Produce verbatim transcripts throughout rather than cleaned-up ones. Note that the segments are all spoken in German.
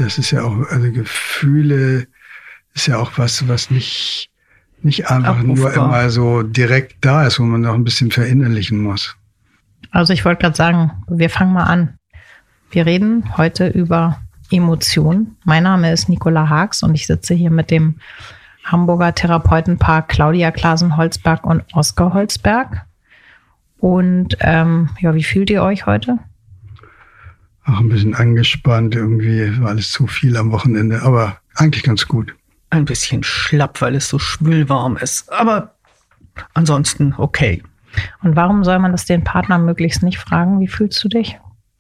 das ist ja auch, also Gefühle ist ja auch was, was nicht, nicht einfach Abrufbar. Nur immer so direkt da ist, wo man noch ein bisschen verinnerlichen muss. Also ich wollte gerade sagen, wir fangen mal an. Wir reden heute über Emotionen. Mein Name ist Nicola Haags und ich sitze hier mit dem Hamburger Therapeutenpaar Claudia Klasen-Holzberg und Oskar Holzberg. Und ähm, ja, wie fühlt ihr euch heute? Auch ein bisschen angespannt, irgendwie war alles zu viel am Wochenende, aber eigentlich ganz gut. Ein bisschen schlapp, weil es so schwülwarm ist, aber ansonsten okay. Und warum soll man das den Partner möglichst nicht fragen? Wie fühlst du dich?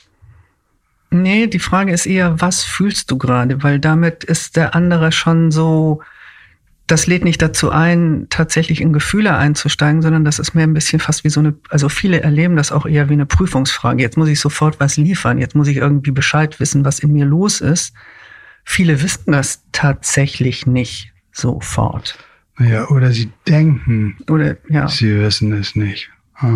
Nee, die Frage ist eher, was fühlst du gerade? Weil damit ist der andere schon so, das lädt nicht dazu ein, tatsächlich in Gefühle einzusteigen, sondern das ist mehr ein bisschen fast wie so eine, also viele erleben das auch eher wie eine Prüfungsfrage. Jetzt muss ich sofort was liefern, jetzt muss ich irgendwie Bescheid wissen, was in mir los ist. Viele wissen das tatsächlich nicht sofort. Naja, oder sie denken, oder, ja. sie wissen es nicht.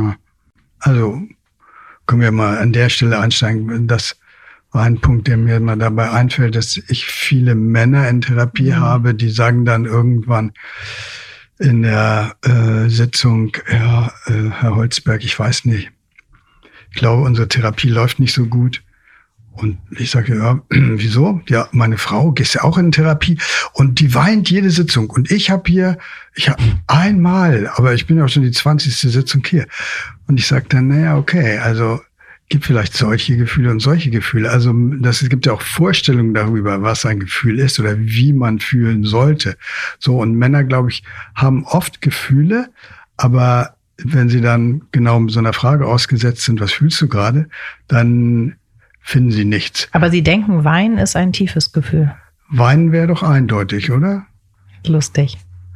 Also können wir mal an der Stelle einsteigen. Das war ein Punkt, der mir mal dabei einfällt, dass ich viele Männer in Therapie mhm. habe, die sagen dann irgendwann in der äh, Sitzung, ja, äh, Herr Holzberg, ich weiß nicht, ich glaube, unsere Therapie läuft nicht so gut. Und ich sage, ja, wieso? Ja, meine Frau geht ja auch in Therapie und die weint jede Sitzung. Und ich habe hier, ich habe einmal, aber ich bin ja auch schon die zwanzigste Sitzung hier. Und ich sage dann, naja, okay, also gibt vielleicht solche Gefühle und solche Gefühle. Also das, es gibt ja auch Vorstellungen darüber, was ein Gefühl ist oder wie man fühlen sollte. So, und Männer, glaube ich, haben oft Gefühle, aber wenn sie dann genau mit so einer Frage ausgesetzt sind, was fühlst du gerade, dann finden sie nichts. Aber sie denken, Weinen ist ein tiefes Gefühl. Weinen wäre doch eindeutig, oder? Lustig.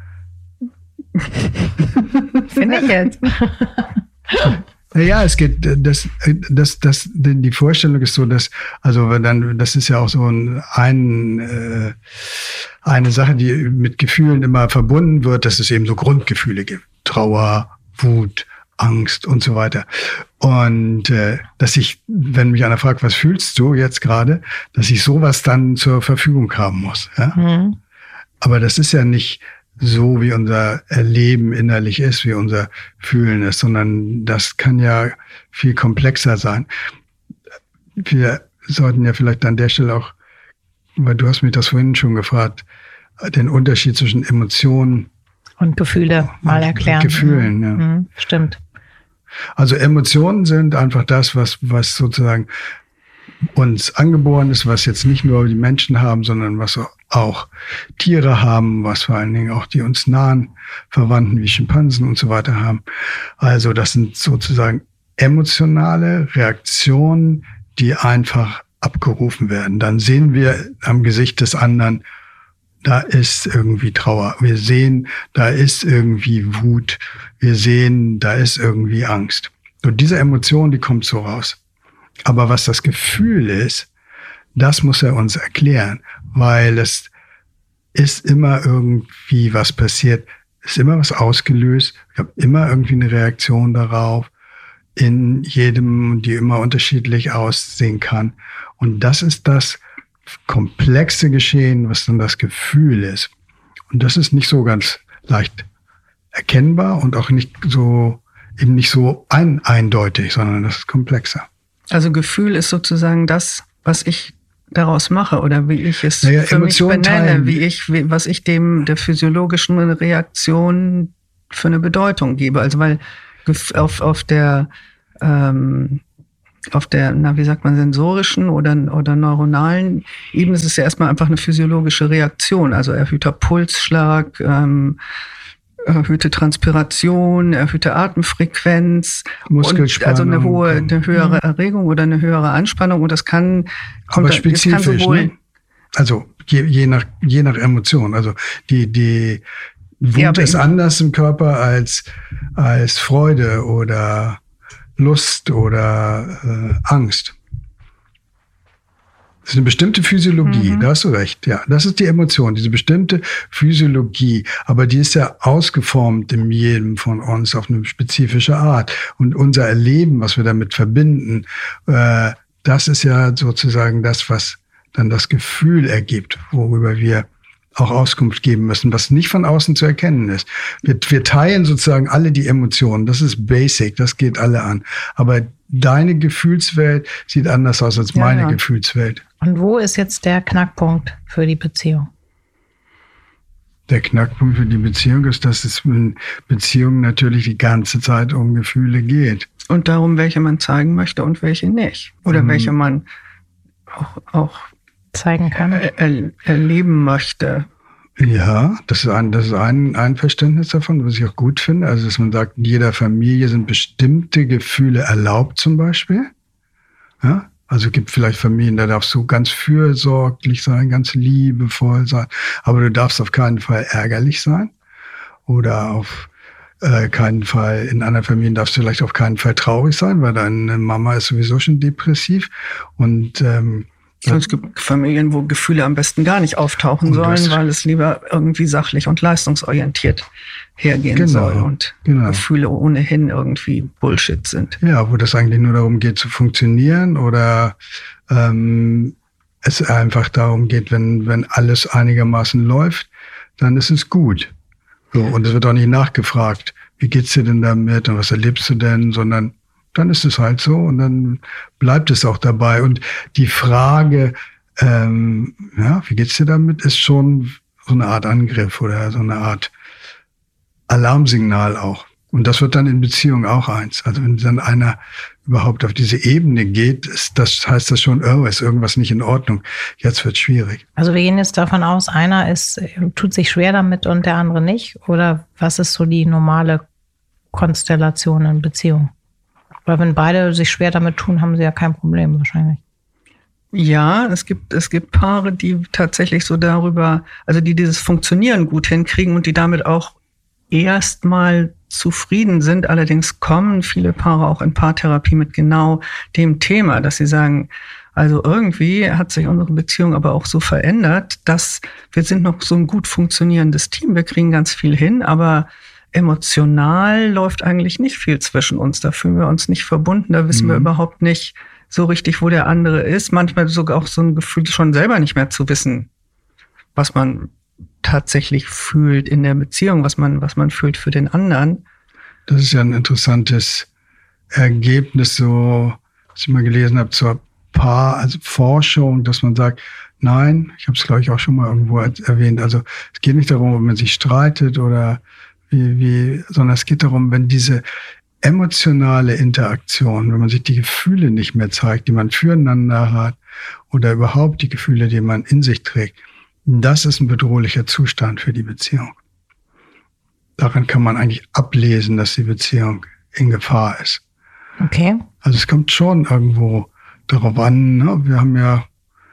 Finde ich jetzt. Ja, es geht, das, das, das, die Vorstellung ist so, dass, also dann, das ist ja auch so ein, ein äh, eine Sache, die mit Gefühlen immer verbunden wird, dass es eben so Grundgefühle gibt. Trauer, Wut, Angst und so weiter. Und äh, dass ich, wenn mich einer fragt, was fühlst du jetzt gerade, dass ich sowas dann zur Verfügung haben muss. Ja? Mhm. Aber das ist ja nicht so, wie unser Erleben innerlich ist, wie unser Fühlen ist, sondern das kann ja viel komplexer sein. Wir sollten ja vielleicht an der Stelle auch, weil du hast mich das vorhin schon gefragt, den Unterschied zwischen Emotionen und Gefühle mal erklären. Gefühlen, ja. Mhm, stimmt. Also Emotionen sind einfach das, was, was sozusagen uns angeboren ist, was jetzt nicht nur die Menschen haben, sondern was auch Tiere haben, was vor allen Dingen auch die uns nahen Verwandten wie Schimpansen und so weiter haben. Also das sind sozusagen emotionale Reaktionen, die einfach abgerufen werden. Dann sehen wir am Gesicht des anderen, da ist irgendwie Trauer. Wir sehen, da ist irgendwie Wut. Wir sehen, da ist irgendwie Angst. Und diese Emotion, die kommt so raus. Aber was das Gefühl ist, das muss er uns erklären, weil es ist immer irgendwie was passiert, ist immer was ausgelöst. Ich habe immer irgendwie eine Reaktion darauf, in jedem, die immer unterschiedlich aussehen kann. Und das ist das komplexe Geschehen, was dann das Gefühl ist. Und das ist nicht so ganz leicht erkennbar und auch nicht so, eben nicht so ein, eindeutig, sondern das ist komplexer. Also Gefühl ist sozusagen das, was ich daraus mache oder wie ich es naja, für mich benenne, wie ich, wie, was ich dem der physiologischen Reaktion für eine Bedeutung gebe. Also weil auf, auf der ähm, auf der, na, wie sagt man, sensorischen oder, oder neuronalen Ebene ist es ja erstmal einfach eine physiologische Reaktion. Also erhöhter Pulsschlag, ähm, erhöhte Transpiration, erhöhte Atemfrequenz, Muskelspannung, und also eine hohe, eine höhere Erregung oder eine höhere Anspannung. Und das kann, kommt, aber spezifisch, das kann sowohl, ne? Also je, je nach je nach Emotion. Also die die Wut ja, ist anders im Körper als als Freude oder Lust oder äh, Angst. Das ist eine bestimmte Physiologie, mhm. Da hast du recht. Ja, das ist die Emotion, diese bestimmte Physiologie. Aber die ist ja ausgeformt in jedem von uns auf eine spezifische Art. Und unser Erleben, was wir damit verbinden, äh, das ist ja sozusagen das, was dann das Gefühl ergibt, worüber wir auch Auskunft geben müssen, was nicht von außen zu erkennen ist. Wir, wir teilen sozusagen alle die Emotionen. Das ist basic, das geht alle an. Aber deine Gefühlswelt sieht anders aus als ja, meine ja. Gefühlswelt. Und wo ist jetzt der Knackpunkt für die Beziehung? Der Knackpunkt für die Beziehung ist, dass es in Beziehungen natürlich die ganze Zeit um Gefühle geht. Und darum, welche man zeigen möchte und welche nicht. Oder mhm. welche man auch, auch zeigen kann, er, er, erleben möchte. Ja, das ist ein, das ist ein, ein Verständnis davon, was ich auch gut finde. Also, dass man sagt, in jeder Familie sind bestimmte Gefühle erlaubt zum Beispiel. Ja, also es gibt vielleicht Familien, da darfst du ganz fürsorglich sein, ganz liebevoll sein, aber du darfst auf keinen Fall ärgerlich sein. Oder auf äh, keinen Fall, in anderen Familien darfst du vielleicht auf keinen Fall traurig sein, weil deine Mama ist sowieso schon depressiv. Und ähm, es gibt Familien, wo Gefühle am besten gar nicht auftauchen und sollen, weil es lieber irgendwie sachlich und leistungsorientiert hergehen genau, soll und genau. Gefühle ohnehin irgendwie Bullshit sind. Ja, wo das eigentlich nur darum geht zu funktionieren oder ähm, es einfach darum geht, wenn, wenn alles einigermaßen läuft, dann ist es gut. So, und es wird auch nicht nachgefragt, wie geht's dir denn damit und was erlebst du denn, sondern dann ist es halt so und dann bleibt es auch dabei. Und die Frage, ähm, ja, wie geht's dir damit, ist schon so eine Art Angriff oder so eine Art Alarmsignal auch. Und das wird dann in Beziehungen auch eins. Also wenn dann einer überhaupt auf diese Ebene geht, ist das, heißt das schon, oh, ist irgendwas nicht in Ordnung. Jetzt wird's schwierig. Also wir gehen jetzt davon aus, einer ist, tut sich schwer damit und der andere nicht. Oder was ist so die normale Konstellation in Beziehungen? Weil wenn beide sich schwer damit tun, haben sie ja kein Problem wahrscheinlich. Ja, es gibt, es gibt Paare, die tatsächlich so darüber, also die dieses Funktionieren gut hinkriegen und die damit auch erstmal zufrieden sind. Allerdings kommen viele Paare auch in Paartherapie mit genau dem Thema, dass sie sagen, also irgendwie hat sich unsere Beziehung aber auch so verändert, dass wir sind noch so ein gut funktionierendes Team, wir kriegen ganz viel hin, aber emotional läuft eigentlich nicht viel zwischen uns. Da fühlen wir uns nicht verbunden. Da wissen mhm. wir überhaupt nicht so richtig, wo der andere ist. Manchmal sogar auch so ein Gefühl, schon selber nicht mehr zu wissen, was man tatsächlich fühlt in der Beziehung, was man, was man fühlt für den anderen. Das ist ja ein interessantes Ergebnis, so, was ich mal gelesen habe, zur Paar, also Forschung, dass man sagt, nein, ich habe es, glaube ich, auch schon mal irgendwo erwähnt, also es geht nicht darum, ob man sich streitet oder Wie, wie, sondern es geht darum, wenn diese emotionale Interaktion, wenn man sich die Gefühle nicht mehr zeigt, die man füreinander hat oder überhaupt die Gefühle, die man in sich trägt, das ist ein bedrohlicher Zustand für die Beziehung. Daran kann man eigentlich ablesen, dass die Beziehung in Gefahr ist. Okay. Also es kommt schon irgendwo darauf an, ne? Wir haben ja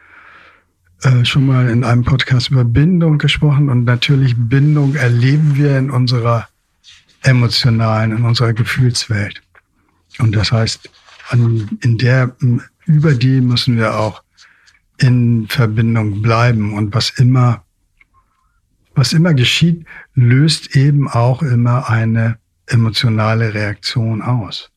Äh, schon mal in einem Podcast über Bindung gesprochen und natürlich Bindung erleben wir in unserer emotionalen, in unserer Gefühlswelt. Und das heißt, an, in der, über die müssen wir auch in Verbindung bleiben und was immer, was immer geschieht, löst eben auch immer eine emotionale Reaktion aus.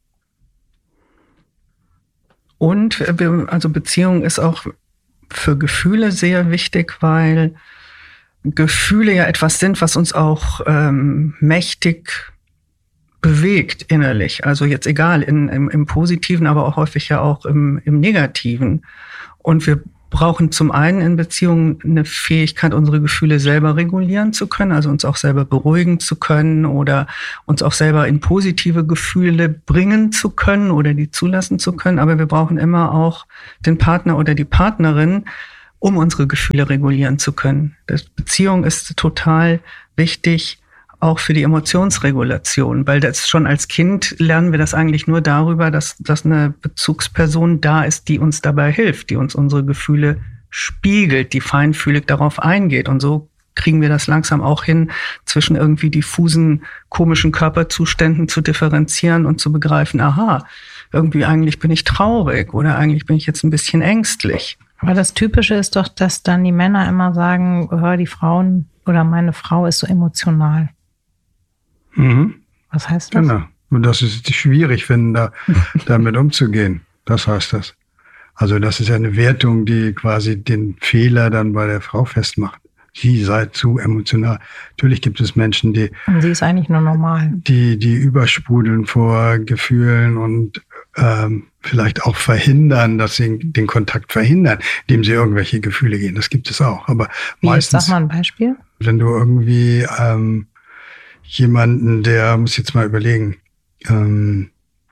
Und also Beziehung ist auch für Gefühle sehr wichtig, weil Gefühle ja etwas sind, was uns auch ähm, mächtig bewegt innerlich. Also jetzt egal, in, im, im Positiven, aber auch häufig ja auch im, im Negativen. Und wir brauchen zum einen in Beziehungen eine Fähigkeit, unsere Gefühle selber regulieren zu können, also uns auch selber beruhigen zu können oder uns auch selber in positive Gefühle bringen zu können oder die zulassen zu können. Aber wir brauchen immer auch den Partner oder die Partnerin, um unsere Gefühle regulieren zu können. Das Beziehung ist total wichtig, auch für die Emotionsregulation, weil das schon als Kind lernen wir das eigentlich nur darüber, dass, dass eine Bezugsperson da ist, die uns dabei hilft, die uns unsere Gefühle spiegelt, die feinfühlig darauf eingeht. Und so kriegen wir das langsam auch hin, zwischen irgendwie diffusen, komischen Körperzuständen zu differenzieren und zu begreifen, aha, irgendwie eigentlich bin ich traurig oder eigentlich bin ich jetzt ein bisschen ängstlich. Aber das Typische ist doch, dass dann die Männer immer sagen, hör, die Frauen oder meine Frau ist so emotional. Mhm. Was heißt das? Genau. Und das ist schwierig finden, da, damit umzugehen. Das heißt das. Also das ist ja eine Wertung, die quasi den Fehler dann bei der Frau festmacht. Sie sei zu emotional. Natürlich gibt es Menschen, die... Und sie ist eigentlich nur normal. Die, die übersprudeln vor Gefühlen und ähm, vielleicht auch verhindern, dass sie den Kontakt verhindern, indem sie irgendwelche Gefühle gehen. Das gibt es auch. Aber Wie, meistens... Sag mal ein Beispiel. Wenn du irgendwie ähm, jemanden, der, muss jetzt mal überlegen, ähm,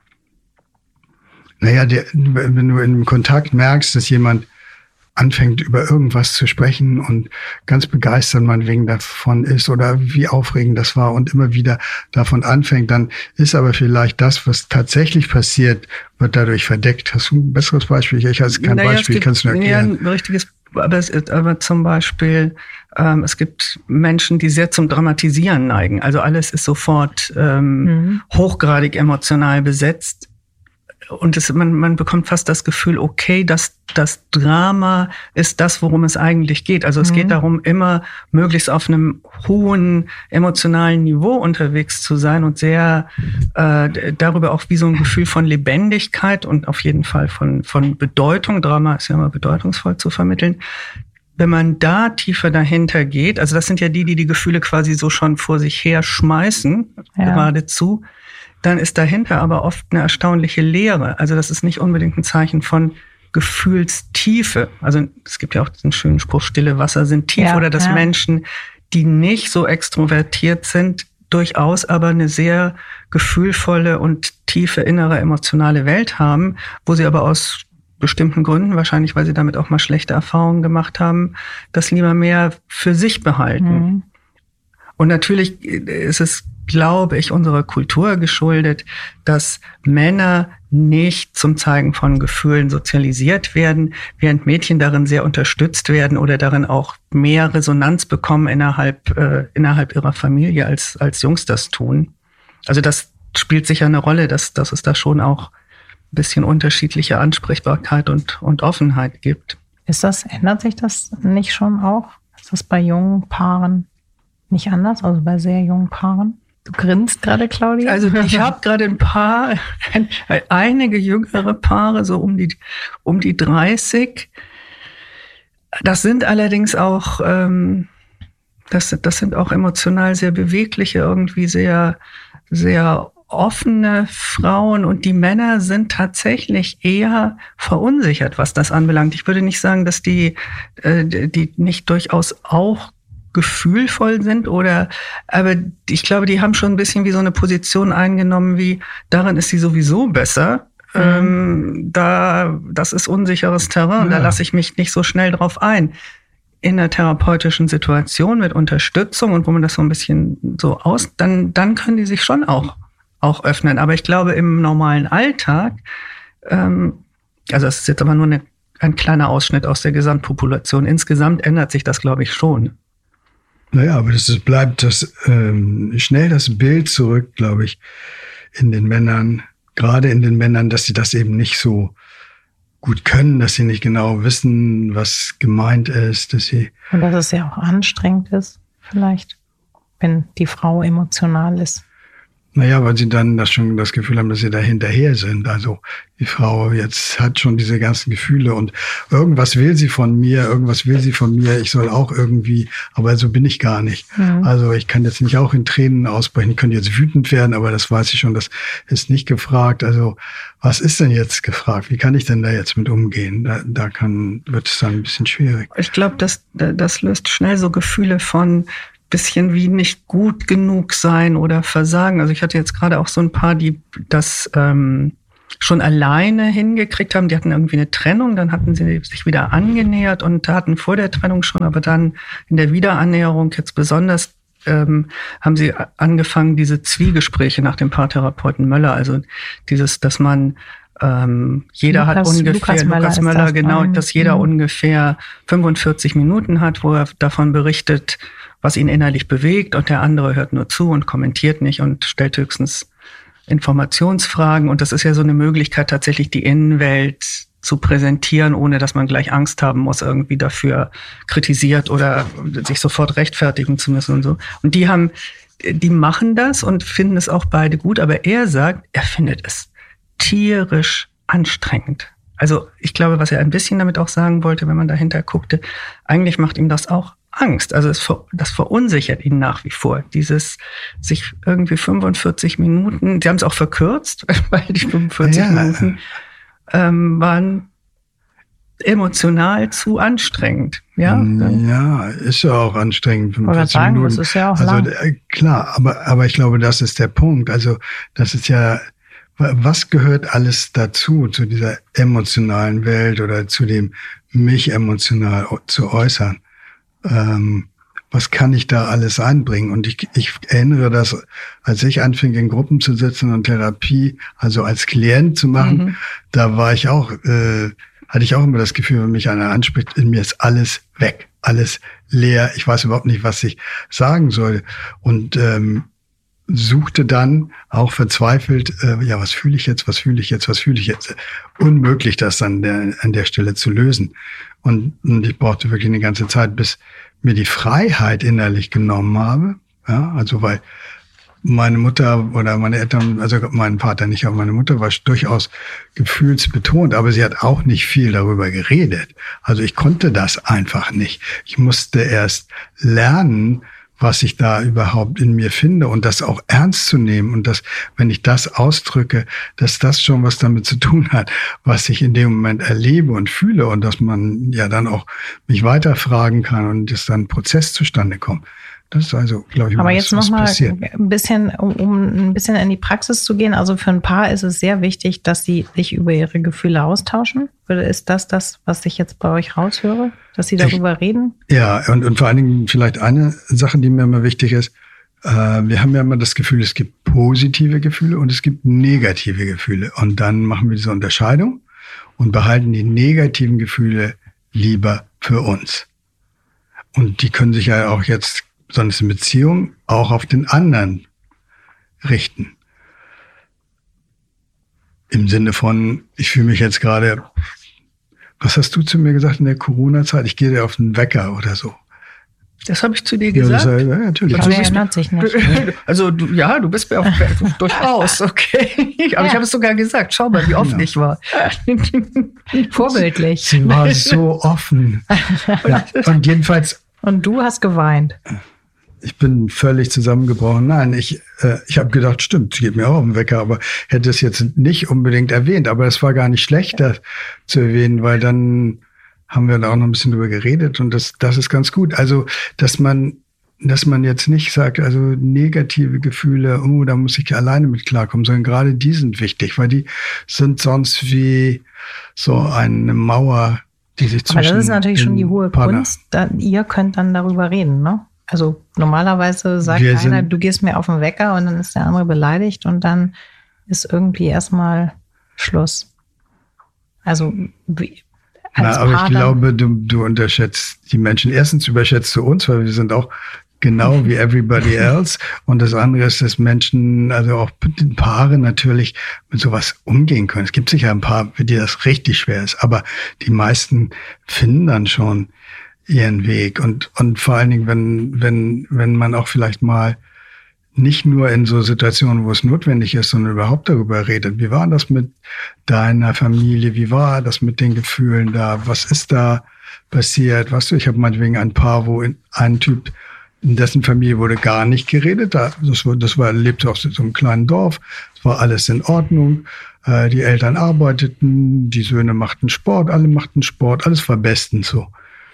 naja, der, wenn du in Kontakt merkst, dass jemand anfängt, über irgendwas zu sprechen und ganz begeistert meinetwegen davon ist oder wie aufregend das war und immer wieder davon anfängt, dann ist aber vielleicht das, was tatsächlich passiert, wird dadurch verdeckt. Hast du ein besseres Beispiel? Ich habe kein naja, Beispiel, gibt, kannst du nur erklären. Ja, ein richtiges, aber, es ist, aber zum Beispiel, ähm, es gibt Menschen, die sehr zum Dramatisieren neigen. Also alles ist sofort ähm, mhm. hochgradig emotional besetzt. Und es, man, man bekommt fast das Gefühl, okay, das, das Drama ist das, worum es eigentlich geht. Also es mhm. geht darum, immer möglichst auf einem hohen emotionalen Niveau unterwegs zu sein und sehr äh, darüber auch wie so ein Gefühl von Lebendigkeit und auf jeden Fall von, von Bedeutung. Drama ist ja immer bedeutungsvoll zu vermitteln. Wenn man da tiefer dahinter geht, also das sind ja die, die die Gefühle quasi so schon vor sich her schmeißen, ja. geradezu, dann ist dahinter aber oft eine erstaunliche Leere. Also das ist nicht unbedingt ein Zeichen von Gefühlstiefe. Also es gibt ja auch diesen schönen Spruch, stille Wasser sind tief. Ja, oder dass ja. Menschen, die nicht so extrovertiert sind, durchaus aber eine sehr gefühlvolle und tiefe innere emotionale Welt haben, wo sie aber aus bestimmten Gründen, wahrscheinlich weil sie damit auch mal schlechte Erfahrungen gemacht haben, das lieber mehr für sich behalten. Mhm. Und natürlich ist es, glaube ich, unserer Kultur geschuldet, dass Männer nicht zum Zeigen von Gefühlen sozialisiert werden, während Mädchen darin sehr unterstützt werden oder darin auch mehr Resonanz bekommen innerhalb, äh, innerhalb ihrer Familie, als, als Jungs das tun. Also das spielt sicher eine Rolle, dass, dass es da schon auch ein bisschen unterschiedliche Ansprechbarkeit und, und Offenheit gibt. Ist das, ändert sich das nicht schon auch? Ist das bei jungen Paaren nicht anders, also bei sehr jungen Paaren? Du grinst gerade, Claudia. Also ich habe gerade ein paar, ein, einige jüngere Paare, so um die um die dreißig. Das sind allerdings auch, ähm, das, das sind auch emotional sehr bewegliche, irgendwie sehr, sehr offene Frauen. Und die Männer sind tatsächlich eher verunsichert, was das anbelangt. Ich würde nicht sagen, dass die, äh, die nicht durchaus auch gefühlvoll sind oder, aber ich glaube, die haben schon ein bisschen wie so eine Position eingenommen, wie darin ist sie sowieso besser. Mhm. Ähm, da, das ist unsicheres Terrain, ja. Da lasse ich mich nicht so schnell drauf ein. In einer therapeutischen Situation mit Unterstützung und wo man das so ein bisschen so aus, dann, dann können die sich schon auch, auch öffnen. Aber ich glaube, im normalen Alltag, ähm, also das ist jetzt aber nur eine, ein kleiner Ausschnitt aus der Gesamtpopulation. Insgesamt ändert sich das, glaube ich, schon. Naja, aber das ist, bleibt das ähm, schnell das Bild zurück, glaube ich, in den Männern, gerade in den Männern, dass sie das eben nicht so gut können, dass sie nicht genau wissen, was gemeint ist, dass sie... Und dass es ja auch anstrengend ist, vielleicht, wenn die Frau emotional ist. Naja, weil sie dann das schon das Gefühl haben, dass sie da hinterher sind. Also die Frau jetzt hat schon diese ganzen Gefühle und irgendwas will sie von mir, irgendwas will sie von mir, ich soll auch irgendwie, aber so bin ich gar nicht. Mhm. Also ich kann jetzt nicht auch in Tränen ausbrechen, ich könnte jetzt wütend werden, aber das weiß ich schon, das ist nicht gefragt. Also was ist denn jetzt gefragt? Wie kann ich denn da jetzt mit umgehen? Da, da kann, wird es dann ein bisschen schwierig. Ich glaube, das, das löst schnell so Gefühle von bisschen wie nicht gut genug sein oder versagen. Also ich hatte jetzt gerade auch so ein paar, die das ähm, schon alleine hingekriegt haben. Die hatten irgendwie eine Trennung, dann hatten sie sich wieder angenähert und hatten vor der Trennung schon, aber dann in der Wiederannäherung jetzt besonders ähm, haben sie angefangen, diese Zwiegespräche nach dem Paartherapeuten Möller, also dieses, dass man ähm, jeder Lukas, hat ungefähr, Lukas Möller, Lukas Möller das genau, dass jeder mhm. ungefähr fünfundvierzig Minuten hat, wo er davon berichtet, was ihn innerlich bewegt, und der andere hört nur zu und kommentiert nicht und stellt höchstens Informationsfragen. Und das ist ja so eine Möglichkeit, tatsächlich die Innenwelt zu präsentieren, ohne dass man gleich Angst haben muss, irgendwie dafür kritisiert oder sich sofort rechtfertigen zu müssen und so. Und die haben, die machen das und finden es auch beide gut, aber er sagt, er findet es tierisch anstrengend. also ich glaube, was er ein bisschen damit auch sagen wollte, wenn man dahinter guckte, eigentlich macht ihm das auch Angst. Also es ver, das verunsichert ihn nach wie vor. Dieses sich irgendwie fünfundvierzig Minuten, sie haben es auch verkürzt, weil die fünfundvierzig ja. Minuten ähm, waren emotional zu anstrengend. Ja, ja, ist ja auch anstrengend. fünfundvierzig sagen, Minuten. Das ist ja auch also lang. Äh, klar, aber, aber ich glaube, das ist der Punkt. Also das ist ja, was gehört alles dazu, zu dieser emotionalen Welt oder zu dem, mich emotional zu äußern? Ähm, was kann ich da alles einbringen? Und ich, ich erinnere das, als ich anfing, in Gruppen zu sitzen und Therapie, also als Klient zu machen, mhm. da war ich auch, äh, hatte ich auch immer das Gefühl, wenn mich einer anspricht, in mir ist alles weg, alles leer. Ich weiß überhaupt nicht, was ich sagen soll. Und ähm, suchte dann auch verzweifelt, äh, ja, was fühle ich jetzt, was fühle ich jetzt, was fühle ich jetzt? Unmöglich, das an der, an der Stelle zu lösen. Und, und ich brauchte wirklich eine ganze Zeit, bis mir die Freiheit innerlich genommen habe. Ja, also weil meine Mutter oder meine Eltern, also mein Vater nicht, aber meine Mutter war durchaus gefühlsbetont, aber sie hat auch nicht viel darüber geredet. Also ich konnte das einfach nicht. Ich musste erst lernen, was ich da überhaupt in mir finde und das auch ernst zu nehmen und dass, wenn ich das ausdrücke, dass das schon was damit zu tun hat, was ich in dem Moment erlebe und fühle und dass man ja dann auch mich weiterfragen kann und dass dann ein Prozess zustande kommt. Das ist also, glaube ich, aber was, jetzt noch mal ein bisschen, um, um ein bisschen in die Praxis zu gehen. Also für ein Paar ist es sehr wichtig, dass sie sich über ihre Gefühle austauschen. Ist das das, was ich jetzt bei euch raushöre? Dass sie darüber ich, reden? Ja, und, und vor allen Dingen vielleicht eine Sache, die mir immer wichtig ist. Äh, wir haben ja immer das Gefühl, es gibt positive Gefühle und es gibt negative Gefühle. Und dann machen wir diese Unterscheidung und behalten die negativen Gefühle lieber für uns. Und die können sich ja auch jetzt, sondern in Beziehung, auch auf den anderen richten. Im Sinne von, ich fühle mich jetzt gerade, was hast du zu mir gesagt in der Corona-Zeit? Ich gehe dir auf den Wecker oder so. Das habe ich zu dir gesagt? Ja, das, ja natürlich. Also, also erinnert sich nicht. Also du, ja, du bist mir auch durchaus, okay. Aber ja. Ich habe es sogar gesagt. Schau mal, wie offen ja. ich war. Vorbildlich. Sie war so offen. Ja. Und jedenfalls... Und du hast geweint. Ich bin völlig zusammengebrochen. Nein, ich, äh, ich habe gedacht, stimmt, sie geht mir auch auf den Wecker, aber hätte es jetzt nicht unbedingt erwähnt. Aber es war gar nicht schlecht, das zu erwähnen, weil dann haben wir da auch noch ein bisschen drüber geredet und das, das ist ganz gut. Also, dass man, dass man jetzt nicht sagt, also negative Gefühle, oh, da muss ich alleine mit klarkommen, sondern gerade die sind wichtig, weil die sind sonst wie so eine Mauer, die sich zwischen. Aber das ist natürlich schon die hohe Partner. Kunst. Da, ihr könnt dann darüber reden, ne? Also normalerweise sagt wir einer, du gehst mir auf den Wecker und dann ist der andere beleidigt und dann ist irgendwie erstmal Schluss. Also wie, als Na, aber Paar ich glaube, du, du unterschätzt die Menschen. Erstens überschätzt du uns, weil wir sind auch genau wie everybody else. Und das andere ist, dass Menschen, also auch Paare natürlich mit sowas umgehen können. Es gibt sicher ein paar, für die das richtig schwer ist, aber die meisten finden dann schon ihren Weg und und vor allen Dingen, wenn wenn wenn man auch vielleicht mal nicht nur in so Situationen, wo es notwendig ist, sondern überhaupt darüber redet. Wie war das mit deiner Familie? Wie war das mit den Gefühlen da? Was ist da passiert? Weißt du, ich habe meinetwegen ein Paar, wo in, ein Typ, in dessen Familie wurde gar nicht geredet. Das war, das war lebte auf so einem kleinen Dorf. Es war alles in Ordnung. Äh, die Eltern arbeiteten, die Söhne machten Sport, alle machten Sport, alles war bestens so.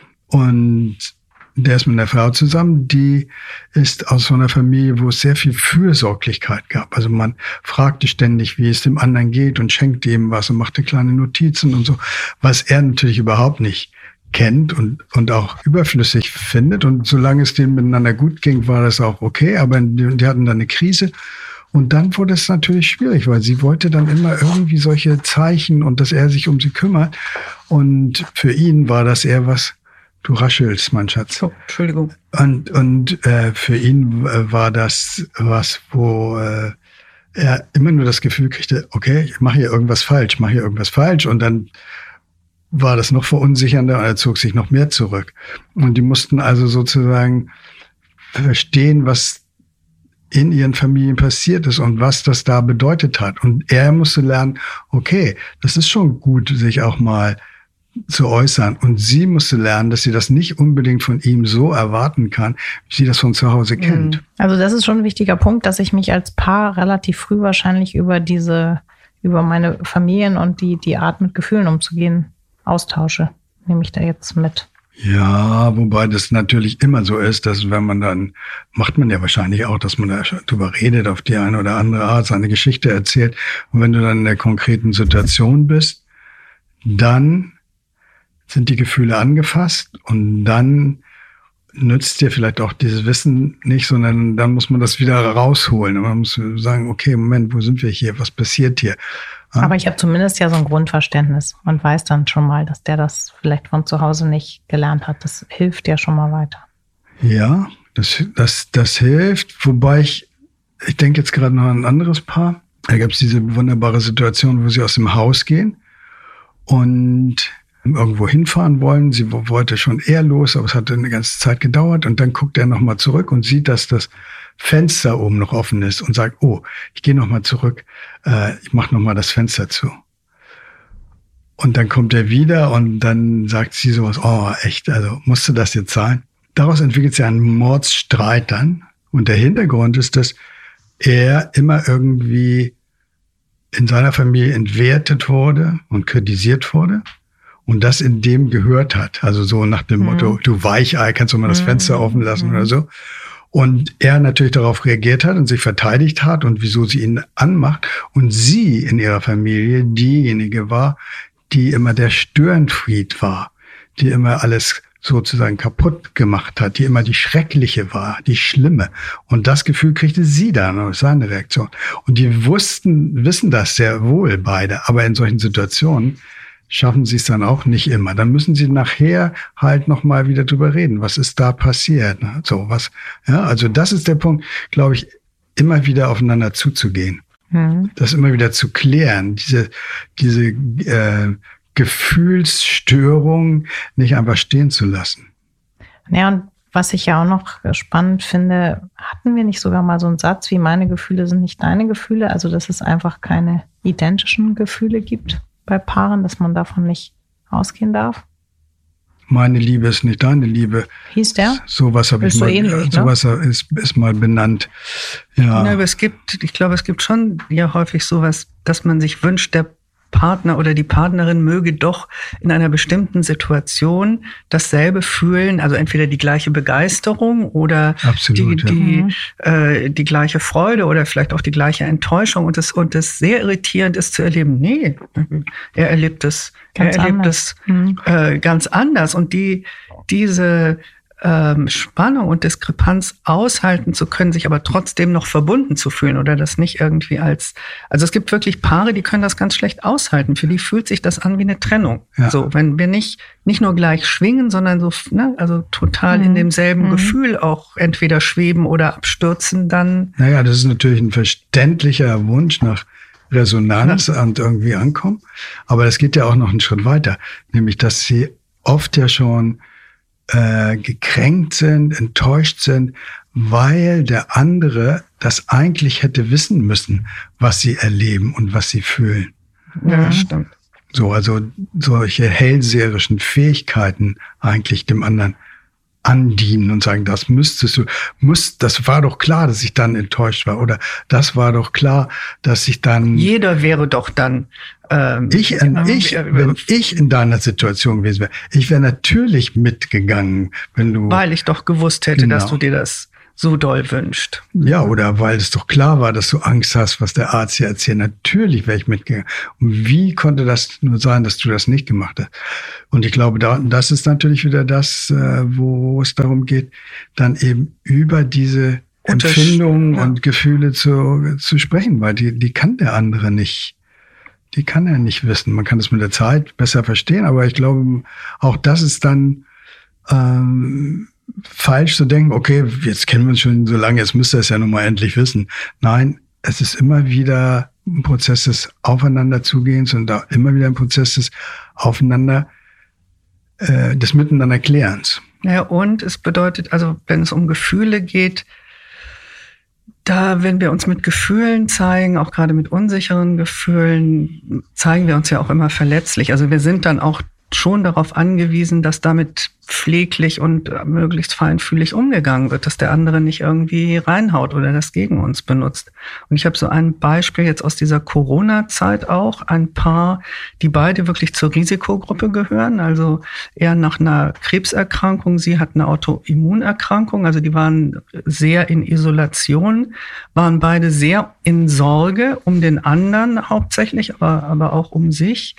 Und der ist mit einer Frau zusammen, die ist aus so einer Familie, wo es sehr viel Fürsorglichkeit gab. Also man fragte ständig, wie es dem anderen geht und schenkte ihm was und machte kleine Notizen und so, was er natürlich überhaupt nicht kennt und, und auch überflüssig findet. Und solange es denen miteinander gut ging, war das auch okay, aber die, die hatten dann eine Krise. Und dann wurde es natürlich schwierig, weil sie wollte dann immer irgendwie solche Zeichen und dass er sich um sie kümmert. Und für ihn war das eher was, du raschelst, mein Schatz. Oh, Entschuldigung. Und, und äh, für ihn äh, war das was, wo äh, er immer nur das Gefühl kriegte, okay, ich mache hier irgendwas falsch, ich mache hier irgendwas falsch. Und dann war das noch verunsichernder und er zog sich noch mehr zurück. Und die mussten also sozusagen verstehen, was in ihren Familien passiert ist und was das da bedeutet hat. Und er musste lernen, okay, das ist schon gut, sich auch mal zu äußern. Und sie musste lernen, dass sie das nicht unbedingt von ihm so erwarten kann, wie sie das von zu Hause kennt. Also das ist schon ein wichtiger Punkt, dass ich mich als Paar relativ früh wahrscheinlich über diese, über meine Familien und die, die Art mit Gefühlen umzugehen austausche. Nehme ich da jetzt mit. Ja, wobei das natürlich immer so ist, dass wenn man dann, macht man ja wahrscheinlich auch, dass man da drüber redet, auf die eine oder andere Art seine Geschichte erzählt. Und wenn du dann in der konkreten Situation bist, dann sind die Gefühle angefasst und dann nützt dir vielleicht auch dieses Wissen nicht, sondern dann muss man das wieder rausholen. Und man muss sagen, okay, Moment, wo sind wir hier? Was passiert hier? Ja? Aber ich habe zumindest ja so ein Grundverständnis und weiß dann schon mal, dass der das vielleicht von zu Hause nicht gelernt hat. Das hilft ja schon mal weiter. Ja, das, das, das hilft. Wobei ich, ich denke jetzt gerade noch an ein anderes Paar. Da gab es diese wunderbare Situation, wo sie aus dem Haus gehen und irgendwo hinfahren wollen. Sie wollte schon eher los, aber es hatte eine ganze Zeit gedauert. Und dann guckt er nochmal zurück und sieht, dass das Fenster oben noch offen ist und sagt, oh, ich gehe nochmal zurück, äh, ich mache nochmal das Fenster zu. Und dann kommt er wieder und dann sagt sie sowas, oh, echt, also musste das jetzt sein? Daraus entwickelt sich ein Mordsstreit dann. Und der Hintergrund ist, dass er immer irgendwie in seiner Familie entwertet wurde und kritisiert wurde. Und das in dem gehört hat. Also so nach dem mhm. Motto, du Weichei, kannst du mal das Fenster mhm. offen lassen mhm. oder so. Und er natürlich darauf reagiert hat und sich verteidigt hat und wieso sie ihn anmacht. Und sie in ihrer Familie diejenige war, die immer der Störenfried war, die immer alles sozusagen kaputt gemacht hat, die immer die Schreckliche war, die Schlimme. Und das Gefühl kriegte sie dann, aus seine Reaktion. Und die wussten, wissen das sehr wohl beide. Aber in solchen Situationen schaffen sie es dann auch nicht immer. Dann müssen sie nachher halt nochmal wieder drüber reden. Was ist da passiert? So was. Ja, also das ist der Punkt, glaube ich, immer wieder aufeinander zuzugehen. Mhm. Das immer wieder zu klären. Diese, diese äh, Gefühlsstörung nicht einfach stehen zu lassen. Ja, und was ich ja auch noch spannend finde, hatten wir nicht sogar mal so einen Satz wie meine Gefühle sind nicht deine Gefühle? Also, dass es einfach keine identischen Gefühle gibt bei Paaren, dass man davon nicht ausgehen darf? Meine Liebe ist nicht deine Liebe. Hieß der? Sowas habe ich so mal, ähnlich, sowas ne? ist, ist mal benannt. Ja. Ja, aber es gibt, ich glaube, es gibt schon ja häufig sowas, dass man sich wünscht, der Partner oder die Partnerin möge doch in einer bestimmten Situation dasselbe fühlen, also entweder die gleiche Begeisterung oder Absolut, die, die, ja. äh, die gleiche Freude oder vielleicht auch die gleiche Enttäuschung und das, und das sehr irritierend ist zu erleben. Nee, er erlebt es, ganz er erlebt es mhm. äh, ganz anders und die, diese Ähm, Spannung und Diskrepanz aushalten zu können, sich aber trotzdem noch verbunden zu fühlen oder das nicht irgendwie als, also es gibt wirklich Paare, die können das ganz schlecht aushalten. Für die fühlt sich das an wie eine Trennung. Ja. So, wenn wir nicht, nicht nur gleich schwingen, sondern so, ne, also total mhm. in demselben mhm. Gefühl auch entweder schweben oder abstürzen, dann. Naja, das ist natürlich ein verständlicher Wunsch nach Resonanz ja. und irgendwie ankommen. Aber es geht ja auch noch einen Schritt weiter, nämlich, dass sie oft ja schon Äh, gekränkt sind, enttäuscht sind, weil der andere das eigentlich hätte wissen müssen, was sie erleben und was sie fühlen. Ja, stimmt. So, also solche hellseherischen Fähigkeiten eigentlich dem anderen andienen und sagen, das müsstest du, muss, das war doch klar, dass ich dann enttäuscht war oder das war doch klar, dass ich dann... Jeder wäre doch dann... Ähm, ich, in, ich, wenn ich in deiner Situation gewesen wäre, ich wäre natürlich mitgegangen, wenn du... Weil ich doch gewusst hätte, genau. dass du dir das so doll wünscht. Ja, oder weil es doch klar war, dass du Angst hast, was der Arzt dir erzählt. Natürlich wäre ich mitgegangen. Und wie konnte das nur sein, dass du das nicht gemacht hast? Und ich glaube, da, das ist natürlich wieder das, wo es darum geht, dann eben über diese Empfindungen ja. und Gefühle zu, zu sprechen, weil die, die kann der andere nicht. Die kann er nicht wissen. Man kann es mit der Zeit besser verstehen, aber ich glaube, auch das ist dann ähm, falsch zu denken, okay, jetzt kennen wir uns schon so lange, jetzt müsste er es ja nun mal endlich wissen. Nein, es ist immer wieder ein Prozess des Aufeinanderzugehens und da immer wieder ein Prozess des Aufeinander, äh, des Miteinanderklärens. Ja, und es bedeutet, also wenn es um Gefühle geht, da, wenn wir uns mit Gefühlen zeigen, auch gerade mit unsicheren Gefühlen, zeigen wir uns ja auch immer verletzlich. Also wir sind dann auch schon darauf angewiesen, dass damit pfleglich und möglichst feinfühlig umgegangen wird, dass der andere nicht irgendwie reinhaut oder das gegen uns benutzt. Und ich habe so ein Beispiel jetzt aus dieser Corona-Zeit auch, ein Paar, die beide wirklich zur Risikogruppe gehören, also er nach einer Krebserkrankung, sie hat eine Autoimmunerkrankung, also die waren sehr in Isolation, waren beide sehr in Sorge um den anderen hauptsächlich, aber, aber auch um sich.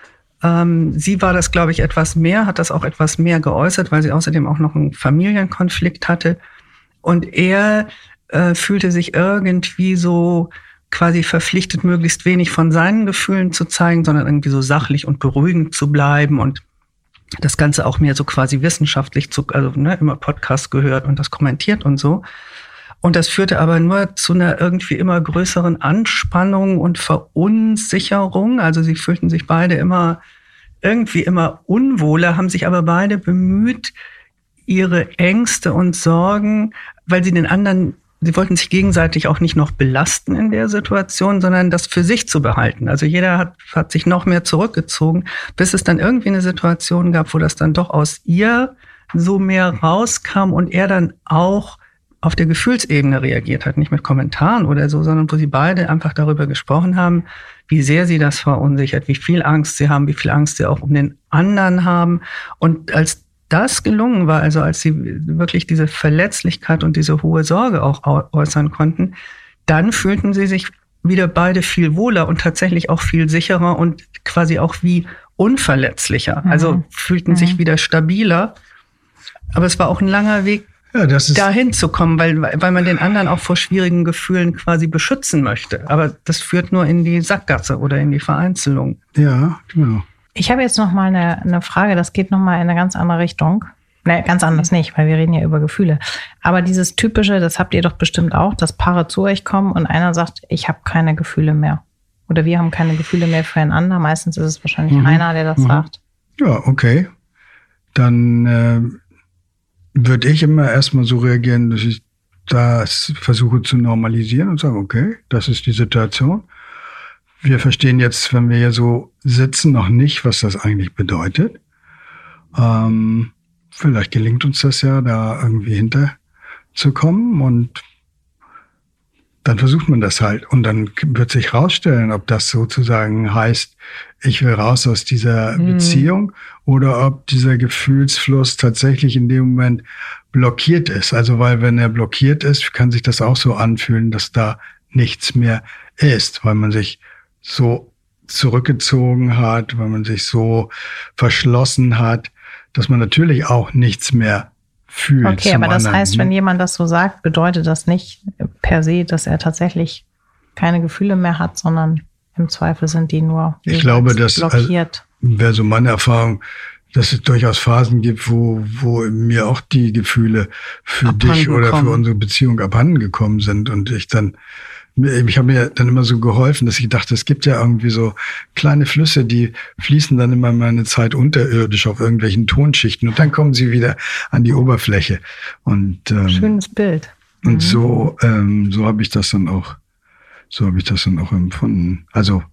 Sie war das, glaube ich, etwas mehr, hat das auch etwas mehr geäußert, weil sie außerdem auch noch einen Familienkonflikt hatte. Und er äh, fühlte sich irgendwie so quasi verpflichtet, möglichst wenig von seinen Gefühlen zu zeigen, sondern irgendwie so sachlich und beruhigend zu bleiben und das Ganze auch mehr so quasi wissenschaftlich zu, also ne, immer Podcast gehört und das kommentiert und so. Und das führte aber nur zu einer irgendwie immer größeren Anspannung und Verunsicherung. Also sie fühlten sich beide immer irgendwie immer unwohler, haben sich aber beide bemüht, ihre Ängste und Sorgen, weil sie den anderen, sie wollten sich gegenseitig auch nicht noch belasten in der Situation, sondern das für sich zu behalten. Also jeder hat, hat sich noch mehr zurückgezogen, bis es dann irgendwie eine Situation gab, wo das dann doch aus ihr so mehr rauskam und er dann auch auf der Gefühlsebene reagiert hat, nicht mit Kommentaren oder so, sondern wo sie beide einfach darüber gesprochen haben, wie sehr sie das verunsichert, wie viel Angst sie haben, wie viel Angst sie auch um den anderen haben. Und als das gelungen war, also als sie wirklich diese Verletzlichkeit und diese hohe Sorge auch äußern konnten, dann fühlten sie sich wieder beide viel wohler und tatsächlich auch viel sicherer und quasi auch wie unverletzlicher. Mhm. Also fühlten mhm. sich wieder stabiler. Aber es war auch ein langer Weg, ja, das ist dahin zu kommen, weil, weil man den anderen auch vor schwierigen Gefühlen quasi beschützen möchte. Aber das führt nur in die Sackgasse oder in die Vereinzelung. Ja, genau. Ich habe jetzt noch mal eine, eine Frage, das geht noch mal in eine ganz andere Richtung. Ne, ganz anders nicht, weil wir reden ja über Gefühle. Aber dieses typische, das habt ihr doch bestimmt auch, dass Paare zu euch kommen und einer sagt, ich habe keine Gefühle mehr. Oder wir haben keine Gefühle mehr füreinander. Meistens ist es wahrscheinlich mhm. einer, der das mhm. sagt. Ja, okay. Dann äh, würde ich immer erstmal so reagieren, dass ich das versuche zu normalisieren und sage, okay, das ist die Situation. Wir verstehen jetzt, wenn wir hier so sitzen, noch nicht, was das eigentlich bedeutet. Ähm, vielleicht gelingt uns das ja, da irgendwie hinterzukommen und dann versucht man das halt. Und dann wird sich rausstellen, ob das sozusagen heißt, ich will raus aus dieser mhm. Beziehung oder ob dieser Gefühlsfluss tatsächlich in dem Moment blockiert ist. Also weil wenn er blockiert ist, kann sich das auch so anfühlen, dass da nichts mehr ist, weil man sich so zurückgezogen hat, weil man sich so verschlossen hat, dass man natürlich auch nichts mehr fühlt. Okay, aber das heißt, wenn jemand das so sagt, bedeutet das nicht per se, dass er tatsächlich keine Gefühle mehr hat, sondern im Zweifel sind die nur ich glaube, das blockiert. Also, wäre so meine Erfahrung, dass es durchaus Phasen gibt, wo, wo mir auch die Gefühle für abhanden dich oder kommen. Für unsere Beziehung abhanden gekommen sind und ich dann Ich habe mir dann immer so geholfen, dass ich dachte, es gibt ja irgendwie so kleine Flüsse, die fließen dann immer mal eine Zeit unterirdisch auf irgendwelchen Tonschichten und dann kommen sie wieder an die Oberfläche. Und ähm, schönes Bild. Und mhm. so ähm, so habe ich das dann auch so habe ich das dann auch empfunden. Also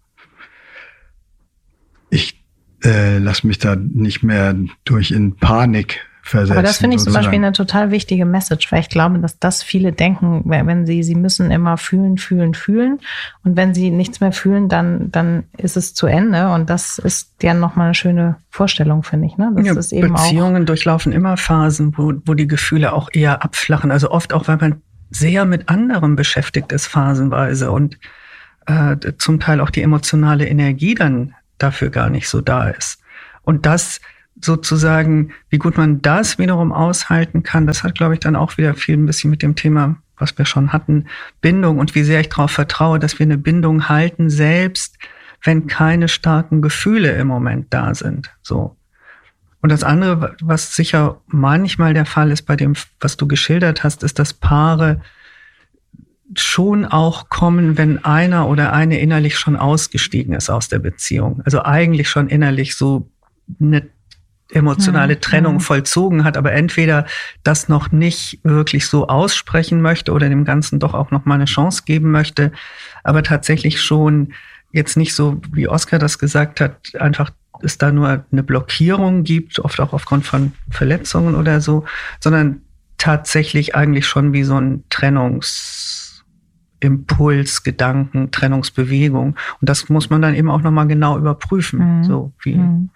ich äh, lasse mich da nicht mehr durch in Panik versetzen. Aber das finde ich sozusagen. Zum Beispiel eine total wichtige Message, weil ich glaube, dass das viele denken, wenn sie, sie müssen immer fühlen, fühlen, fühlen. Und wenn sie nichts mehr fühlen, dann, dann ist es zu Ende. Und das ist ja nochmal eine schöne Vorstellung, finde ich. Ne? Das ja, ist eben Beziehungen auch durchlaufen immer Phasen, wo, wo die Gefühle auch eher abflachen. Also oft auch, weil man sehr mit anderem beschäftigt ist, phasenweise. Und äh, zum Teil auch die emotionale Energie dann dafür gar nicht so da ist. Und das sozusagen, wie gut man das wiederum aushalten kann, das hat, glaube ich, dann auch wieder viel ein bisschen mit dem Thema, was wir schon hatten, Bindung und wie sehr ich darauf vertraue, dass wir eine Bindung halten, selbst wenn keine starken Gefühle im Moment da sind. So. Und das andere, was sicher manchmal der Fall ist bei dem, was du geschildert hast, ist, dass Paare schon auch kommen, wenn einer oder eine innerlich schon ausgestiegen ist aus der Beziehung. Also eigentlich schon innerlich so eine emotionale Mhm. Trennung Mhm. vollzogen hat, aber entweder das noch nicht wirklich so aussprechen möchte oder dem Ganzen doch auch noch mal eine Chance geben möchte, aber tatsächlich schon jetzt nicht so, wie Oskar das gesagt hat, einfach es da nur eine Blockierung gibt, oft auch aufgrund von Verletzungen oder so, sondern tatsächlich eigentlich schon wie so ein Trennungsimpuls, Gedanken, Trennungsbewegung. Und das muss man dann eben auch noch mal genau überprüfen, Mhm. so wie Mhm.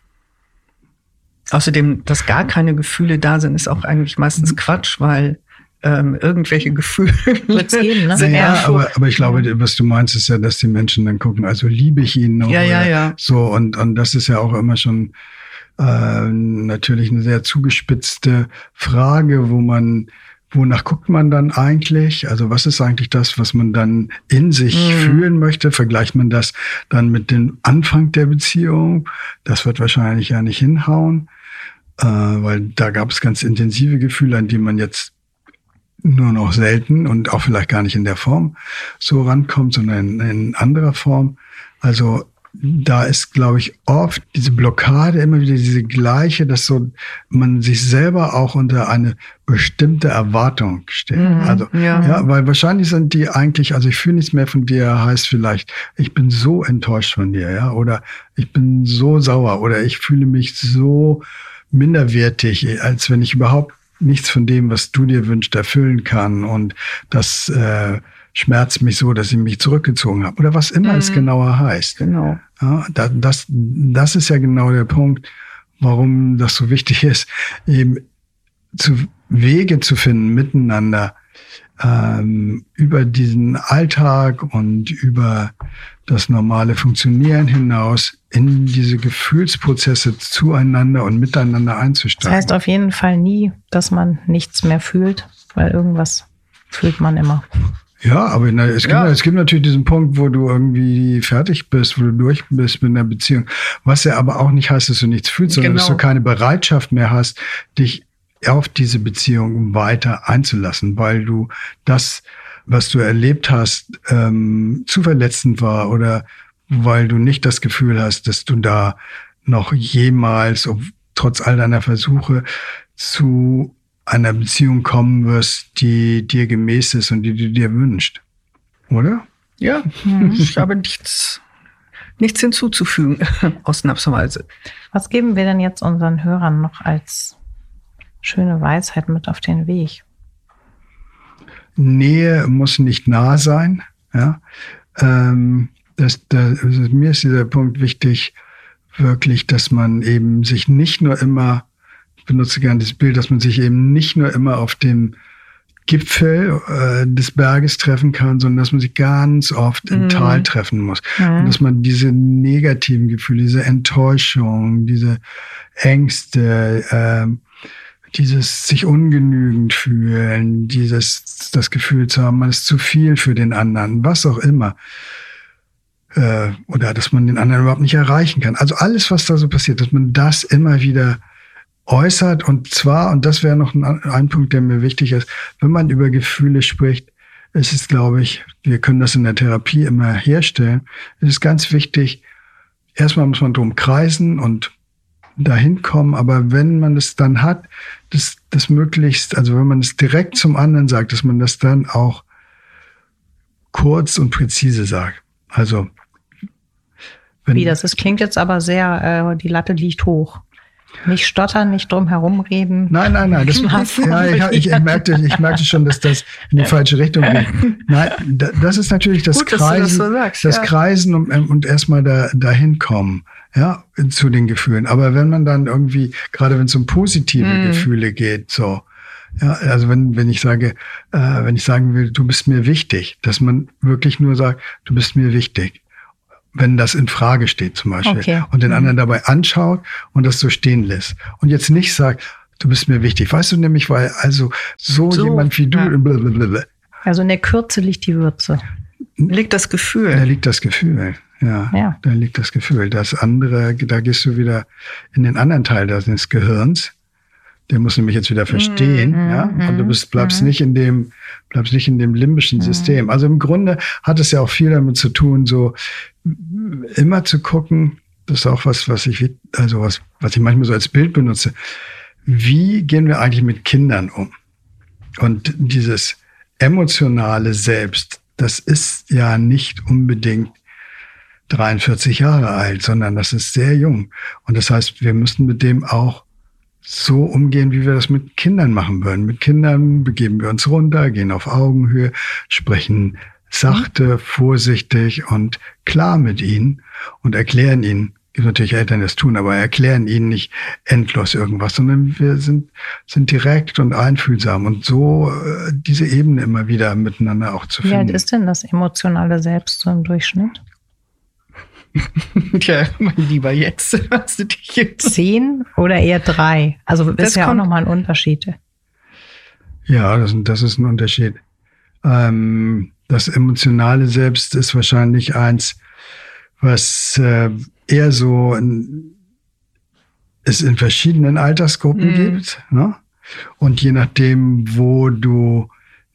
Außerdem, dass gar keine Gefühle da sind, ist auch eigentlich meistens Quatsch, weil ähm, irgendwelche Gefühle Wird's geben, ne? sind Ja, ja aber, aber ich glaube, was du meinst, ist ja, dass die Menschen dann gucken, also liebe ich ihn noch? Ja, ja, oder ja. So, und, und das ist ja auch immer schon äh, natürlich eine sehr zugespitzte Frage, wo man, wonach guckt man dann eigentlich? Also was ist eigentlich das, was man dann in sich Mhm. fühlen möchte? Vergleicht man das dann mit dem Anfang der Beziehung? Das wird wahrscheinlich ja nicht hinhauen, äh, weil da gab es ganz intensive Gefühle, an die man jetzt nur noch selten und auch vielleicht gar nicht in der Form so rankommt, sondern in, in anderer Form. Also da ist, glaube ich, oft diese Blockade immer wieder diese gleiche, dass so man sich selber auch unter eine bestimmte Erwartung stellt. Mhm, also ja. ja, weil wahrscheinlich sind die eigentlich, also ich fühle nichts mehr von dir, heißt vielleicht, ich bin so enttäuscht von dir, ja, oder ich bin so sauer oder ich fühle mich so minderwertig, als wenn ich überhaupt nichts von dem, was du dir wünschst, erfüllen kann, und das äh, schmerzt mich so, dass ich mich zurückgezogen habe oder was immer Mhm. es genauer heißt. Genau. Ja, da, das, das ist ja genau der Punkt, warum das so wichtig ist, eben zu Wege zu finden miteinander, ähm, über diesen Alltag und über das normale Funktionieren hinaus in diese Gefühlsprozesse zueinander und miteinander Das einzusteigen. heißt auf jeden Fall nie, dass man nichts mehr fühlt, weil irgendwas fühlt man immer. Ja, aber na, es, gibt, Ja. es gibt natürlich diesen Punkt, wo du irgendwie fertig bist, wo du durch bist mit einer Beziehung. Was ja aber auch nicht heißt, dass du nichts fühlst, sondern dass Genau. du keine Bereitschaft mehr hast, dich auf diese Beziehung weiter einzulassen, weil du das, was du erlebt hast, ähm, zu verletzend war, oder weil du nicht das Gefühl hast, dass du da noch jemals, ob, trotz all deiner Versuche, zu einer Beziehung kommen wirst, die dir gemäß ist und die du dir wünschst. Oder? Ja, ich habe nichts, nichts hinzuzufügen, ausnahmsweise. Was geben wir denn jetzt unseren Hörern noch als schöne Weisheit mit auf den Weg? Nähe muss nicht nah sein. Ja? Ähm, das, das, also mir ist dieser Punkt wichtig, wirklich, dass man eben sich nicht nur immer, ich benutze gerne das Bild, dass man sich eben nicht nur immer auf dem Gipfel äh, des Berges treffen kann, sondern dass man sich ganz oft im Mhm. Tal treffen muss. Mhm. Und dass man diese negativen Gefühle, diese Enttäuschung, diese Ängste, ähm, dieses sich ungenügend fühlen, dieses das Gefühl zu haben, man ist zu viel für den anderen, was auch immer. Äh, oder dass man den anderen überhaupt nicht erreichen kann. Also alles, was da so passiert, dass man das immer wieder äußert. Und zwar, und das wäre noch ein, ein Punkt, der mir wichtig ist, wenn man über Gefühle spricht, ist es, glaube ich, wir können das in der Therapie immer herstellen, es ist ganz wichtig, erstmal muss man drum kreisen und dahin kommen, aber wenn man es dann hat, das, das möglichst, also wenn man es direkt zum anderen sagt, dass man das dann auch kurz und präzise sagt. Also wenn, Wie, das ist, klingt jetzt aber sehr, äh, die Latte liegt hoch. Nicht stottern, nicht drum herum reden. Nein, nein, nein. Das, ja, ich, ich, ich, merkte, ich merkte schon, dass das in die falsche Richtung geht. Nein, das ist natürlich das Gut, dass du Kreisen, das so sagst, das ja. Kreisen und, und erstmal da, dahin kommen, ja, zu den Gefühlen. Aber wenn man dann irgendwie, gerade wenn es um positive Mhm. Gefühle geht, so, ja, also wenn, wenn ich sage, äh, wenn ich sagen will, du bist mir wichtig, dass man wirklich nur sagt, du bist mir wichtig. Wenn das in Frage steht zum Beispiel. Okay. Und den anderen dabei anschaut und das so stehen lässt. Und jetzt nicht sagt, du bist mir wichtig. Weißt du nämlich, weil also so, So, jemand wie du, ja. blablabla, Also in der Kürze liegt die Würze. Liegt das da Gefühl. liegt das Gefühl. Ja, Ja. da liegt das Gefühl. Das andere, da gehst du wieder in den anderen Teil des Gehirns. Der muss nämlich jetzt wieder verstehen, Mhm, ja. Und du bist, bleibst mhm. nicht in dem, bleibst nicht in dem limbischen System. Also im Grunde hat es ja auch viel damit zu tun, so immer zu gucken, das ist auch was, was ich, also was, was ich manchmal so als Bild benutze. Wie gehen wir eigentlich mit Kindern um? Und dieses emotionale Selbst, das ist ja nicht unbedingt dreiundvierzig Jahre alt, sondern das ist sehr jung. Und das heißt, wir müssen mit dem auch so umgehen, wie wir das mit Kindern machen würden. Mit Kindern begeben wir uns runter, gehen auf Augenhöhe, sprechen sachte, vorsichtig und klar mit ihnen und erklären ihnen, gibt natürlich Eltern, die das tun, aber erklären ihnen nicht endlos irgendwas, sondern wir sind, sind direkt und einfühlsam und so äh, diese Ebene immer wieder miteinander auch zu finden. Wie alt ist denn das emotionale Selbst so im Durchschnitt? Tja, mein Lieber, jetzt hast du dich jetzt. Zehn oder eher drei? Also das ist ja auch nochmal ein Unterschied. Ja, das, das ist ein Unterschied. Ähm, das emotionale Selbst ist wahrscheinlich eins, was äh, eher so in, es in verschiedenen Altersgruppen mhm. gibt. Ne? Und je nachdem, wo du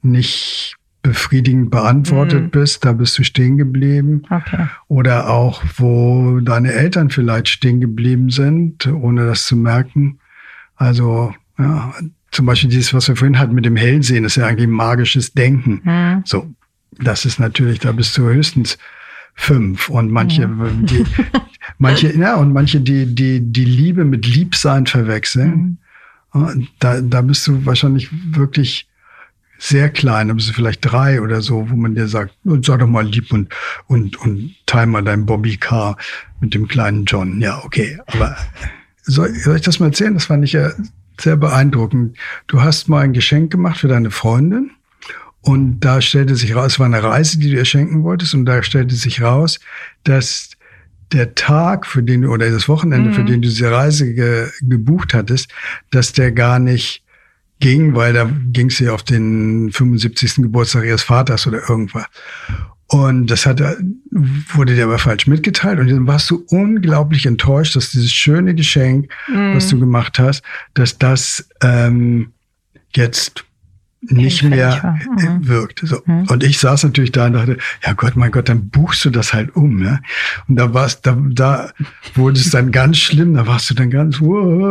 nicht befriedigend beantwortet mhm. bist, da bist du stehen geblieben. Okay. Oder auch, wo deine Eltern vielleicht stehen geblieben sind, ohne das zu merken. Also, ja, zum Beispiel dieses, was wir vorhin hatten mit dem Hellsehen, ist ja eigentlich magisches Denken. Mhm. So, das ist natürlich, da bist du höchstens fünf. Und manche, mhm. die, manche, ja, und manche, die, die, die Liebe mit Liebsein verwechseln, mhm. da, da bist du wahrscheinlich wirklich sehr klein, da bist du vielleicht drei oder so, wo man dir sagt, sei doch mal lieb und, und, und teil mal dein Bobby Car mit dem kleinen John. Ja, okay. Aber soll, soll ich das mal erzählen? Das fand ich ja sehr beeindruckend. Du hast mal ein Geschenk gemacht für deine Freundin und da stellte sich raus, es war eine Reise, die du ihr schenken wolltest und da stellte sich raus, dass der Tag, für den du, oder das Wochenende, mhm. für den du diese Reise ge, gebucht hattest, dass der gar nicht ging, weil da ging es ja auf den fünfundsiebzigsten Geburtstag ihres Vaters oder irgendwas. Und das hat, wurde dir aber falsch mitgeteilt und dann warst du unglaublich enttäuscht, dass dieses schöne Geschenk, mm. was du gemacht hast, dass das ähm, jetzt nicht mehr mhm. wirkt. So. Mhm. Und ich saß natürlich da und dachte, ja Gott, mein Gott, dann buchst du das halt um. Ja? Und da war's, da, da wurde es dann ganz schlimm, da warst du dann ganz,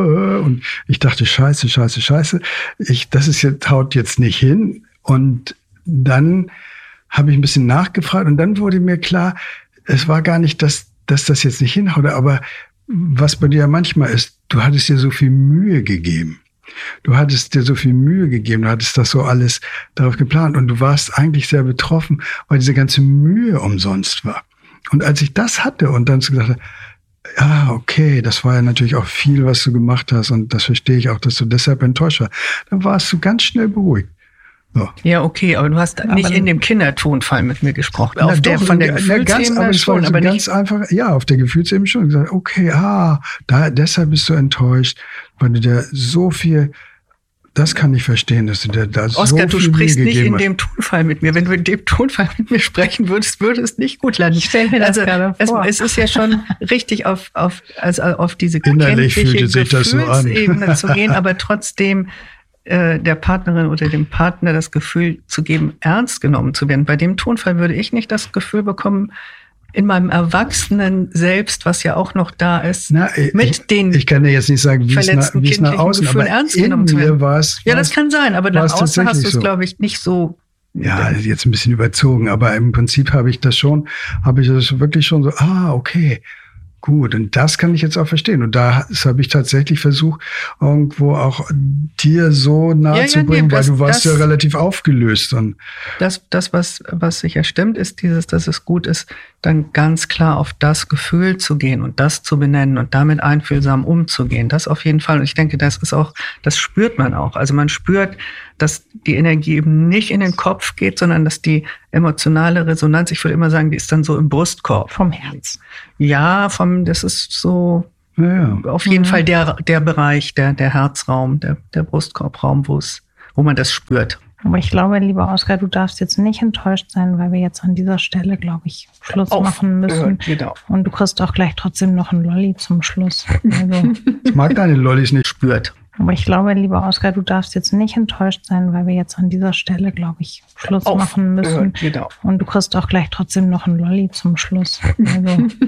und ich dachte, scheiße, scheiße, scheiße, ich, das ist jetzt, haut jetzt nicht hin. Und dann habe ich ein bisschen nachgefragt und dann wurde mir klar, es war gar nicht, dass, dass das jetzt nicht hinhaut, aber was bei dir ja manchmal ist, du hattest dir so viel Mühe gegeben. Du hattest dir so viel Mühe gegeben, du hattest das so alles darauf geplant und du warst eigentlich sehr betroffen, weil diese ganze Mühe umsonst war. Und als ich das hatte und dann so gesagt habe, ja, okay, das war ja natürlich auch viel, was du gemacht hast und das verstehe ich auch, dass du deshalb enttäuscht warst, dann warst du ganz schnell beruhigt. So. Ja, okay, aber du hast aber nicht in dem Kindertonfall mit mir gesprochen. Auf der, doch, von der Gefühlsebene schon, aber ganz nicht einfach, ja, auf der Gefühlsebene schon. Gesagt, okay, ah, da, deshalb bist du enttäuscht, weil du dir so viel, das kann ich verstehen, dass du dir da Oskar, so viel du sprichst Mühe nicht in hast. dem Tonfall mit mir. Wenn du in dem Tonfall mit mir sprechen würdest, würde es nicht gut landen. Ich stell mir das also, gerade vor. Es, es ist ja schon richtig auf, auf, also auf diese Innerlich fühlte sich das so an. Gefühlsebene zu gehen, aber trotzdem der Partnerin oder dem Partner das Gefühl zu geben, ernst genommen zu werden. Bei dem Tonfall würde ich nicht das Gefühl bekommen, in meinem Erwachsenen selbst, was ja auch noch da ist, Na, ich, mit den ich kann dir jetzt nicht sagen, wie es nach, wie es nach außen, Gefühlen aber ernst in genommen zu mir werden. war es, ja, das kann sein, aber nach außen hast du es, so. glaube ich, nicht so. Ja, jetzt ein bisschen überzogen, aber im Prinzip habe ich das schon, habe ich das wirklich schon so, ah, okay, gut, und das kann ich jetzt auch verstehen. Und da das habe ich tatsächlich versucht, irgendwo auch dir so nahe ja, zu ja, bringen, nee, weil das, du warst das, ja relativ aufgelöst. Und das, das was, was sicher stimmt, ist dieses, dass es gut ist, dann ganz klar auf das Gefühl zu gehen und das zu benennen und damit einfühlsam umzugehen. Das auf jeden Fall. Und ich denke, das ist auch, das spürt man auch. Also man spürt, dass die Energie eben nicht in den Kopf geht, sondern dass die emotionale Resonanz, ich würde immer sagen, die ist dann so im Brustkorb. Vom Herz. Ja, vom, das ist so ja, ja. auf jeden mhm. Fall der, der Bereich, der, der Herzraum, der, der Brustkorbraum, wo es, wo man das spürt. Aber ich glaube, lieber Oskar, du darfst jetzt nicht enttäuscht sein, weil wir jetzt an dieser Stelle, glaube ich, Schluss Auf, machen müssen. Genau. Und du kriegst auch gleich trotzdem noch einen Lolli zum Schluss. Also. Ich mag deine Lollis nicht. Spürt. Aber ich glaube, lieber Oskar, du darfst jetzt nicht enttäuscht sein, weil wir jetzt an dieser Stelle, glaube ich, Schluss Auf, machen müssen. Genau. Und du kriegst auch gleich trotzdem noch einen Lolli zum Schluss. Also.